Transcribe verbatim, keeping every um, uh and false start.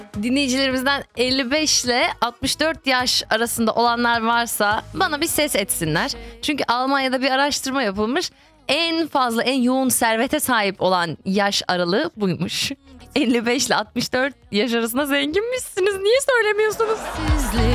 Dinleyicilerimizden elli beş ile altmış dört yaş arasında olanlar varsa bana bir ses etsinler. Çünkü Almanya'da bir araştırma yapılmış. En fazla, en yoğun servete sahip olan yaş aralığı buymuş. elli beş ile altmış dört yaş arasında zenginmişsiniz. Niye söylemiyorsunuz?